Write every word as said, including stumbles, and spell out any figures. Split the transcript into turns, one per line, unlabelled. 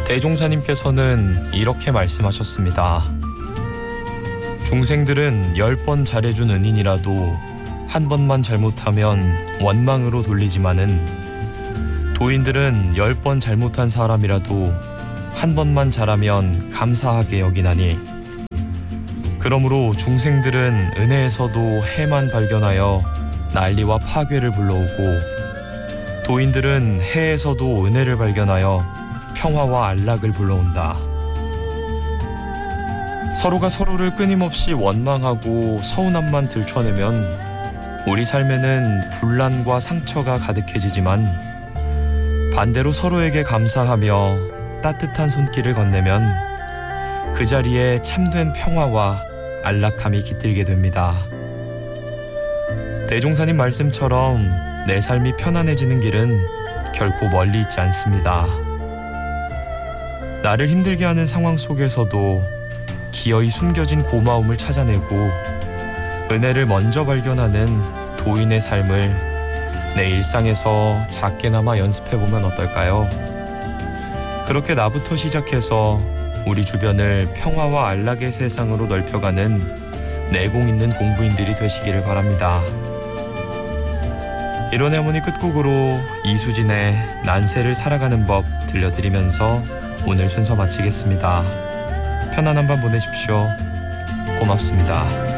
대종사님께서는 이렇게 말씀하셨습니다. 중생들은 열 번 잘해준 은인이라도 한 번만 잘못하면 원망으로 돌리지만은 도인들은 열 번 잘못한 사람이라도 한 번만 잘하면 감사하게 여기나니 그러므로 중생들은 은혜에서도 해만 발견하여 난리와 파괴를 불러오고 도인들은 해에서도 은혜를 발견하여 평화와 안락을 불러온다. 서로가 서로를 끊임없이 원망하고 서운함만 들춰내면 우리 삶에는 분란과 상처가 가득해지지만 반대로 서로에게 감사하며 따뜻한 손길을 건네면 그 자리에 참된 평화와 안락함이 깃들게 됩니다. 대종사님 말씀처럼 내 삶이 편안해지는 길은 결코 멀리 있지 않습니다. 나를 힘들게 하는 상황 속에서도 기어이 숨겨진 고마움을 찾아내고 은혜를 먼저 발견하는 도인의 삶을 내 일상에서 작게나마 연습해보면 어떨까요? 그렇게 나부터 시작해서 우리 주변을 평화와 안락의 세상으로 넓혀가는 내공 있는 공부인들이 되시기를 바랍니다. 이런 애모니 끝곡으로 이수진의 난세를 살아가는 법 들려드리면서 오늘 순서 마치겠습니다. 편안한 밤 보내십시오. 고맙습니다.